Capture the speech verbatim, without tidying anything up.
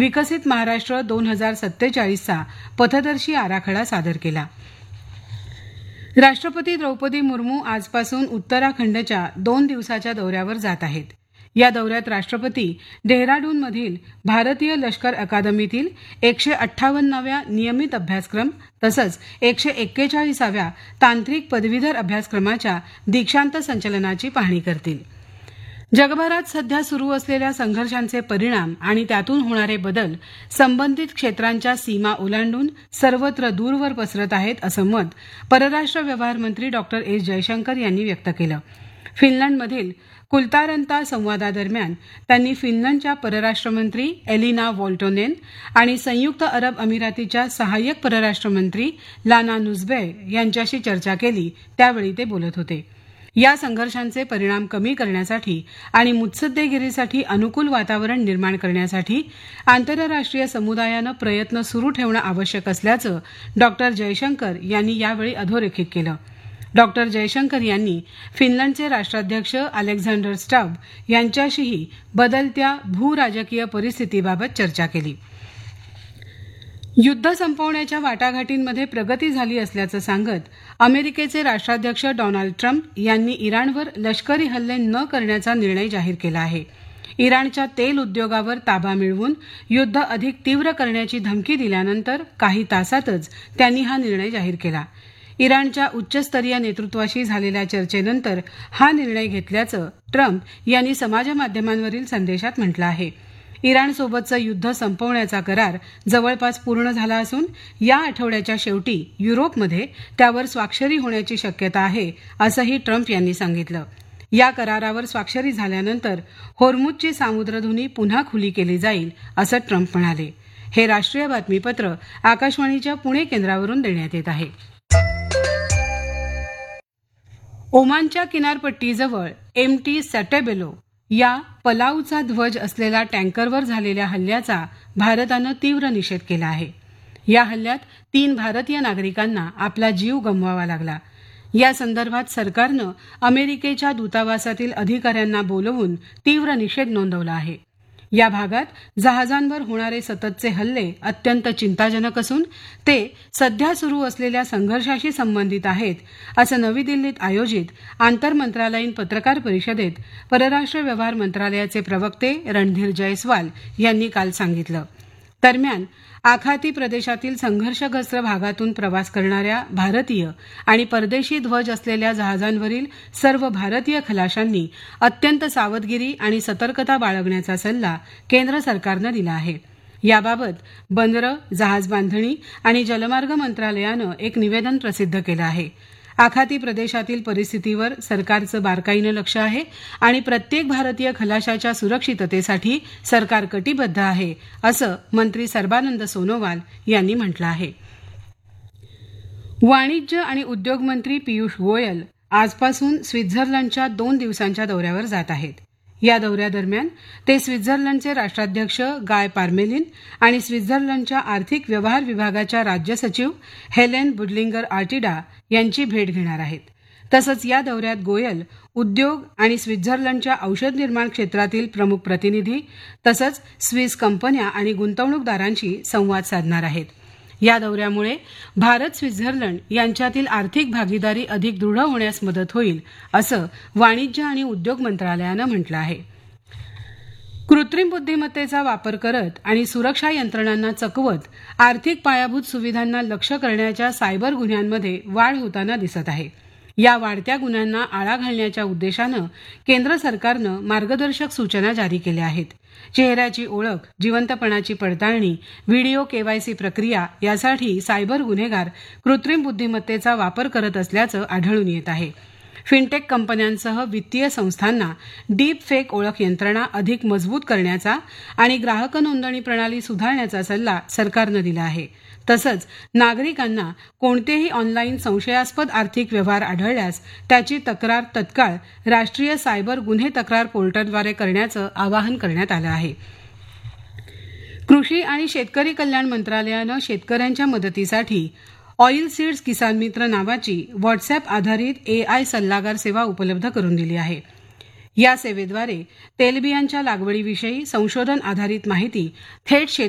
विकसित महाराष्ट्र दोन हजार सत्तेचाळीसचा पथदर्शी आराखडा सादर केला. राष्ट्रपती द्रौपदी मुर्मू आजपासून उत्तराखंडच्या दोन दिवसाच्या दौऱ्यावर जात आहेत. या दौऱ्यात राष्ट्रपती डेहराडूनमधील भारतीय लष्कर अकादमीतील एकशे अठ्ठावन्नाव्या नियमित अभ्यासक्रम तसंच एकशे एक्केचाळीसाव्या तांत्रिक पदवीधर अभ्यासक्रमाच्या दीक्षांत संचलनाची पाहणी करतील. जगभरात सध्या सुरू असलेल्या संघर्षांचे परिणाम आणि त्यातून होणारे बदल संबंधित क्षेत्रांच्या सीमा ओलांडून सर्वत्र दूरवर पसरत आहेत असं मत परराष्ट्र व्यवहार मंत्री डॉक्टर एस जयशंकर यांनी व्यक्त केलं. फिनलंडमधील कुलतारंता संवादादरम्यान त्यांनी फिनलंडच्या परराष्ट्रमंत्री एलिना वॉल्टोनेन आणि संयुक्त अरब अमिरातीच्या सहाय्यक परराष्ट्रमंत्री लाना नुझबेय यांच्याशी चर्चा केली. त्यावेळी ते बोलत होते. या संघर्षांचे परिणाम कमी करण्यासाठी आणि मुत्सद्देगिरीसाठी अनुकूल वातावरण निर्माण करण्यासाठी आंतरराष्ट्रीय समुदायानं प्रयत्न सुरू ठेवणं आवश्यक असल्याचं डॉक्टर जयशंकर यांनी यावेळी अधोरेखित केलं. डॉक्टर जयशंकर यांनी फिनलंडचे राष्ट्राध्यक्ष अलेक्झांडर स्टब यांच्याशीही बदलत्या भूराजकीय परिस्थितीबाबत चर्चा केली. युद्ध संपवण्याच्या वाटाघाटींमध्ये प्रगती झाली असल्याचं सांगत अमेरिकेचे राष्ट्राध्यक्ष डोनाल्ड ट्रम्प यांनी इराणवर लष्करी हल्ले न करण्याचा निर्णय जाहीर केला आहे. इराणच्या तेल उद्योगावर ताबा मिळवून युद्ध अधिक तीव्र करण्याची धमकी दिल्यानंतर काही तासातच त्यांनी हा निर्णय जाहीर केला. इराणच्या उच्चस्तरीय नेतृत्वाशी झालेल्या चर्चेनंतर हा निर्णय घेतल्याचं ट्रम्प यांनी समाजमाध्यमांवरील संदेशात म्हटलं आहे. इराणसोबतचं युद्ध संपवण्याचा करार जवळपास पूर्ण झाला असून या आठवड्याच्या शेवटी युरोपमध्ये त्यावर स्वाक्षरी होण्याची शक्यता आहे असंही ट्रम्प यांनी सांगितलं. या करारावर स्वाक्षरी झाल्यानंतर होर्मुझची सामुद्रधुनी पुन्हा खुली केली जाईल असं ट्रम्प म्हणाले. हे राष्ट्रीय बातमीपत्र आकाशवाणीच्या पुणे केंद्रावरून देण्यात येत आहे. ओमानच्या किनारपट्टीजवळ एम टी सॅटेबेलो या पलाऊचा ध्वज असलेल्या टँकरवर झालेल्या हल्ल्याचा भारतानं तीव्र निषेध केला आहे. या हल्ल्यात तीन भारतीय नागरिकांना आपला जीव गमवावा लागला. या संदर्भात सरकारनं अमेरिकेच्या दूतावासातील अधिकाऱ्यांना बोलवून तीव्र निषेध नोंदवला आहे. या भागात जहाजांवर होणारे सततचे हल्ले अत्यंत चिंताजनक असून ते सध्या सुरू असलेल्या संघर्षाशी संबंधित आहेत असं नवी दिल्लीत आयोजित आंतरमंत्रालयीन पत्रकार परिषदेत परराष्ट्र व्यवहार मंत्रालयाचे प्रवक्ते रणधीर जयस्वाल यांनी काल सांगितलं. दरम्यान आखाती प्रदेशातील संघर्षग्रस्त भागातून प्रवास करणाऱ्या भारतीय आणि परदेशी ध्वज असलेल्या जहाजांवरील सर्व भारतीय खलाशांनी अत्यंत सावधगिरी आणि सतर्कता बाळगण्याचा सल्ला केंद्र सरकारनं दिला आहे. याबाबत बंदरं, जहाज बांधणी आणि जलमार्ग मंत्रालयानं एक निवेदन प्रसिद्ध केलं आहे. आखाती प्रदेशातील परिस्थितीवर सरकारचं बारकाईनं लक्ष आहे आणि प्रत्येक भारतीय खलाशाच्या सुरक्षिततेसाठी सरकार कटिबद्ध आहे असं मंत्री सर्बानंद सोनोवाल यांनी म्हटलं आहे. वाणिज्य आणि उद्योग मंत्री पियुष गोयल आजपासून स्वित्झर्लंडच्या दोन दिवसांच्या दौऱ्यावर जात आहेत. या दौऱ्यादरम्यान ते स्वित्झर्लंडचे राष्ट्राध्यक्ष गाय पार्मेलिन आणि स्वित्झर्लंडच्या आर्थिक व्यवहार विभागाच्या राज्य सचिव हेलेन बुडलिंगर आर्टिडा यांची भेट घेणार आहेत. तसंच या दौऱ्यात गोयल उद्योग आणि स्वित्झर्लंडच्या औषध निर्माण क्षेत्रातील प्रमुख प्रतिनिधी तसंच स्विस कंपन्या आणि गुंतवणूकदारांशी संवाद साधणार आहेत. या दौऱ्यामुळे भारत स्वित्झर्लंड यांच्यातील आर्थिक भागीदारी अधिक दृढ होण्यास मदत होईल असं वाणिज्य आणि उद्योग मंत्रालयानं म्हटलं आहे. कृत्रिम बुद्धिमत्तेचा वापर करत आणि सुरक्षा यंत्रणांना चकवत आर्थिक पायाभूत सुविधांना लक्ष्य करण्याच्या सायबर गुन्ह्यांमध्ये वाढ होताना दिसत आहे. या वाढत्या गुन्ह्यांना आळा घालण्याच्या उद्देशानं केंद्र सरकारनं मार्गदर्शक सूचना जारी केल्या आहेत. चेहऱ्याची ओळख, जिवंतपणाची पडताळणी, व्हिडिओ केवायसी प्रक्रिया यासाठी सायबर गुन्हेगार कृत्रिम बुद्धिमत्तेचा वापर करत असल्याचं आढळून येत आहे. फिनटेक कंपन्यांसह वित्तीय संस्थांना डीप फेक ओळख यंत्रणा अधिक मजबूत करण्याचा आणि ग्राहक नोंदणी प्रणाली सुधारण्याचा सल्ला सरकारनं दिला आहे. तसंच नागरिकांना कोणतेही ऑनलाईन संशयास्पद आर्थिक व्यवहार आढळल्यास त्याची तक्रार तत्काळ राष्ट्रीय सायबर गुन्हे तक्रार पोर्टलद्वारे करण्याचं आवाहन करण्यात आलं आहे. कृषी आणि शेतकरी कल्याण मंत्रालयानं शेतकऱ्यांच्या मदतीसाठी ऑईल सीड्स किसान मित्र नावाची व्हॉट्सअप आधारित एआय सल्लागार सेवा उपलब्ध करून दिली आहे. या सेवेद्वारे तेलबियांच्या लागवडीविषयी संशोधन आधारित माहिती थेट